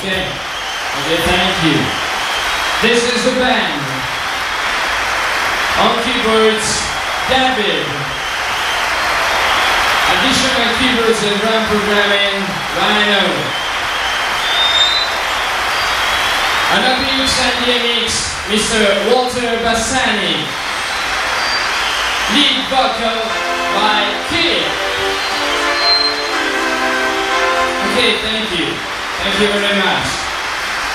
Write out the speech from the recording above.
Okay. Okay, thank you. This is the band. On keyboards, David. Additional keyboards and drum programming, Rhino. On Oblivious and DMX, Mr. Walter Bassani. Lead vocal by Kid. Okay, thank you. Thank you very much.